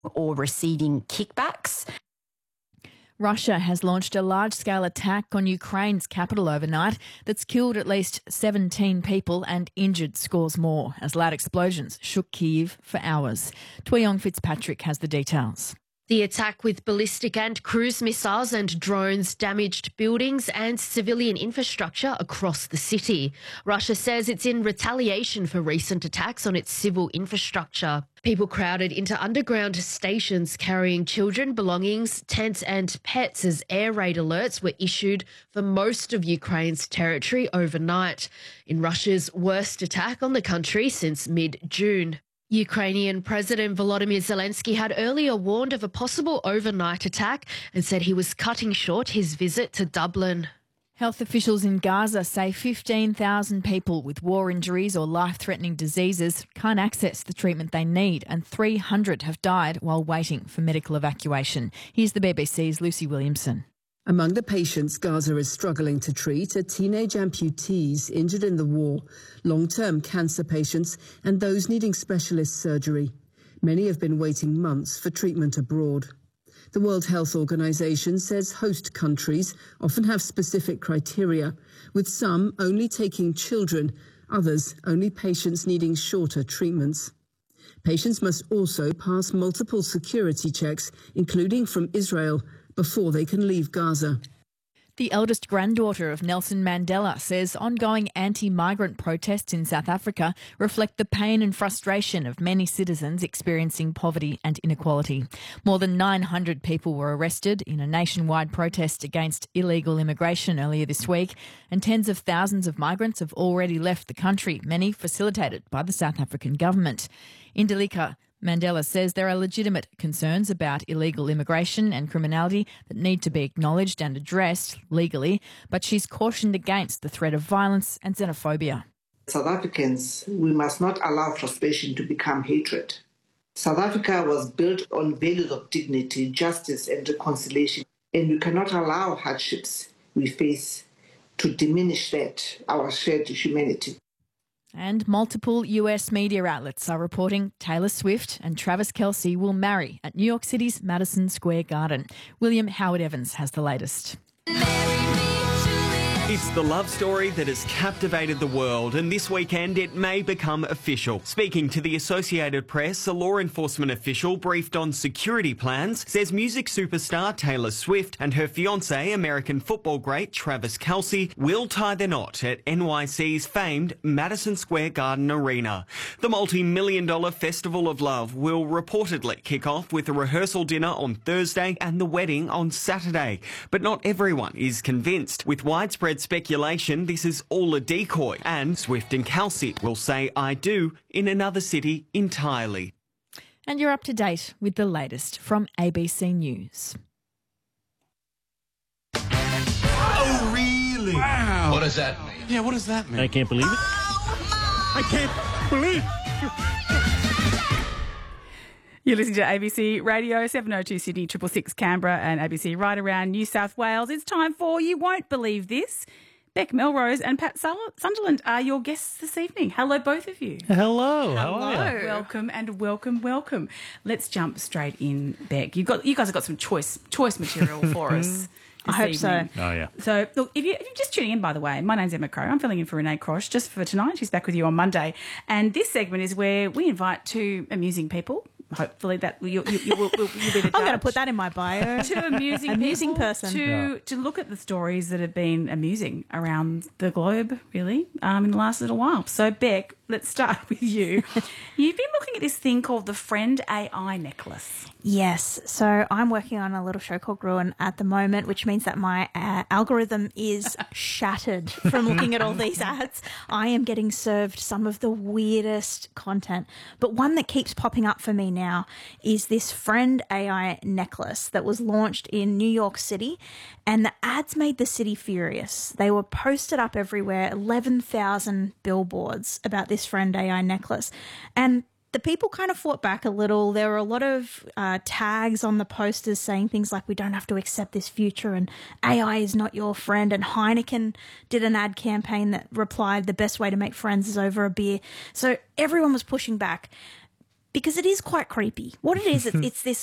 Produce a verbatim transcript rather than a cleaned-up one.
or receiving kickbacks. Russia has launched a large-scale attack on Ukraine's capital overnight that's killed at least seventeen people and injured scores more as loud explosions shook Kyiv for hours. Tuyong Fitzpatrick has the details. The attack with ballistic and cruise missiles and drones damaged buildings and civilian infrastructure across the city. Russia says it's in retaliation for recent attacks on its civil infrastructure. People crowded into underground stations carrying children, belongings, tents and pets as air raid alerts were issued for most of Ukraine's territory overnight, in Russia's worst attack on the country since mid-June. Ukrainian President Volodymyr Zelensky had earlier warned of a possible overnight attack and said he was cutting short his visit to Dublin. Health officials in Gaza say fifteen thousand people with war injuries or life-threatening diseases can't access the treatment they need, and three hundred have died while waiting for medical evacuation. Here's the B B C's Lucy Williamson. Among the patients Gaza is struggling to treat are teenage amputees injured in the war, long-term cancer patients and those needing specialist surgery. Many have been waiting months for treatment abroad. The World Health Organization says host countries often have specific criteria, with some only taking children, others only patients needing shorter treatments. Patients must also pass multiple security checks, including from Israel, before they can leave Gaza. The eldest granddaughter of Nelson Mandela says ongoing anti-migrant protests in South Africa reflect the pain and frustration of many citizens experiencing poverty and inequality. More than nine hundred people were arrested in a nationwide protest against illegal immigration earlier this week, and tens of thousands of migrants have already left the country, many facilitated by the South African government. Indalika Mandela says there are legitimate concerns about illegal immigration and criminality that need to be acknowledged and addressed legally, but she's cautioned against the threat of violence and xenophobia. South Africans, we must not allow frustration to become hatred. South Africa was built on values of dignity, justice and reconciliation, and we cannot allow hardships we face to diminish that, our shared humanity. And multiple U S media outlets are reporting Taylor Swift and Travis Kelce will marry at New York City's Madison Square Garden. William Howard Evans has the latest. It's the love story that has captivated the world, and this weekend it may become official. Speaking to the Associated Press, a law enforcement official briefed on security plans says music superstar Taylor Swift and her fiancé, American football great Travis Kelce, will tie the knot at N Y C's famed Madison Square Garden Arena. The multi-million dollar Festival of Love will reportedly kick off with a rehearsal dinner on Thursday and the wedding on Saturday. But not everyone is convinced. With widespread speculation this is all a decoy, and Swift and Kelce will say I do in another city entirely. And you're up to date with the latest from A B C News. Oh, really? Wow. What does that mean? Yeah, what does that mean? I can't believe it. I can't believe it. You're listening to A B C Radio, seven oh two Sydney, triple six Canberra and A B C right around New South Wales. It's time for You Won't Believe This. Beck Melrose and Pat Sunderland are your guests this evening. Hello, both of you. Hello. How are you? Welcome and welcome, welcome. Let's jump straight in, Beck. You've got, you guys have got some choice choice material for us. I hope evening. so. Oh, yeah. So, look, if, you, if you're just tuning in, by the way, my name's Emma Crow. I'm filling in for Renee Crosh just for tonight. She's back with you on Monday. And this segment is where we invite two amusing people. Hopefully that you, you, you will you'll be the judge. I'm going to put that in my bio. Two amusing amusing people person. To, Yeah. to look at the stories that have been amusing around the globe, really, um, in the last little while. So, Beck, let's start with you. You've been looking at this thing called the Friend A I necklace. Yes. So I'm working on a little show called Ruin at the moment, which means that my uh, algorithm is shattered from looking at all these ads. I am getting served some of the weirdest content. But one that keeps popping up for me now is this Friend A I necklace that was launched in New York City. And the ads made the city furious. They were posted up everywhere, eleven thousand billboards about this Friend A I necklace. And the people kind of fought back a little. There were a lot of uh, tags on the posters saying things like, we don't have to accept this future and A I is not your friend. And Heineken did an ad campaign that replied, the best way to make friends is over a beer. So everyone was pushing back. because it is quite creepy. What it is, it's, it's this